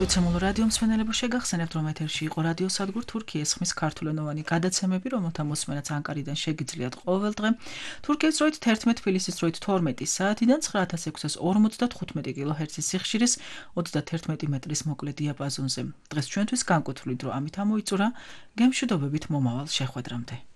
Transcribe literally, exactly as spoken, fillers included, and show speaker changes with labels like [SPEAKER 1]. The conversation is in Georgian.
[SPEAKER 1] მოცემულ რადიო მსმენელებო შეგახსენებთ, რომ ეთერში იყო რადიოსადგურ თურქიის ხმის ქართულენოვანი გადაცემები, რომელთა მოსმენაც ანკარიდან შეგიძლიათ ყოველ დღე. თურქეთის დროით თერთმეტ, თბილისის დროით თორმეტი საათიდან ცხრა ათას ექვსას ორმოცდათხუთმეტი კილოჰერცის სიხშირის ოცდათერთმეტი მეტრის მოკლე დიაპაზონზე. დღეს ჩვენთვის განკუთვნილი დრო ამით ამოიწურა. გემშვიდობებით მომავალ შეხვედრამდე.